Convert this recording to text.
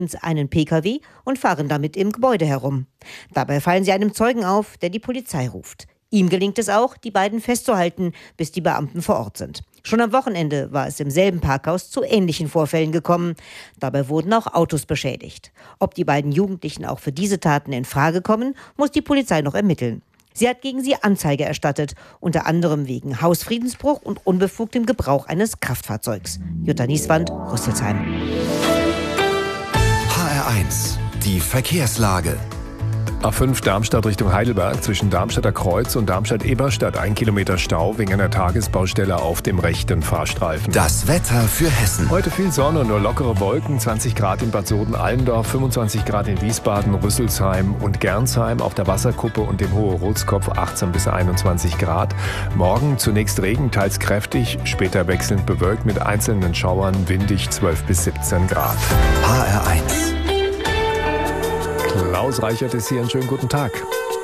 einen Pkw und fahren damit im Gebäude herum. Dabei fallen sie einem Zeugen auf, der die Polizei ruft. Ihm gelingt es auch, die beiden festzuhalten, bis die Beamten vor Ort sind. Schon am Wochenende war es im selben Parkhaus zu ähnlichen Vorfällen gekommen. Dabei wurden auch Autos beschädigt. Ob die beiden Jugendlichen auch für diese Taten in Frage kommen, muss die Polizei noch ermitteln. Sie hat gegen sie Anzeige erstattet, unter anderem wegen Hausfriedensbruch und unbefugtem Gebrauch eines Kraftfahrzeugs. Jutta Nieswand, Rüsselsheim. HR1, die Verkehrslage. A5 Darmstadt Richtung Heidelberg zwischen Darmstadter Kreuz und Darmstadt-Eberstadt 1 Kilometer Stau wegen einer Tagesbaustelle auf dem rechten Fahrstreifen. Das Wetter für Hessen. Heute viel Sonne und nur lockere Wolken, 20 Grad in Bad Soden-Allendorf, 25 Grad in Wiesbaden, Rüsselsheim und Gernsheim, auf der Wasserkuppe und dem Hohe Rotskopf 18 bis 21 Grad. Morgen zunächst Regen, teils kräftig, später wechselnd bewölkt mit einzelnen Schauern, windig 12 bis 17 Grad. HR1. Klaus Reichert ist hier, einen schönen guten Tag.